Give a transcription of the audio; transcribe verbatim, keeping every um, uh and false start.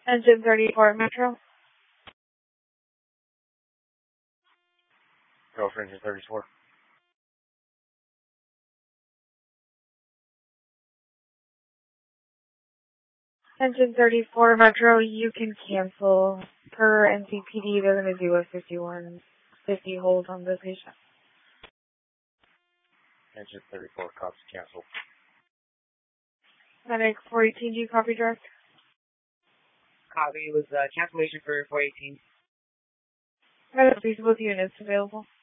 Engine thirty-four Metro. Go for engine thirty-four. Engine thirty-four Metro, you can cancel. Per N C P D, they're going to do a fifty-one fifty hold on the patient. Engine thirty-four, cops canceled. Medic four eighteen, do you copy direct? Copy, it was uh, cancellation for four eighteen. Medic, please, both units available.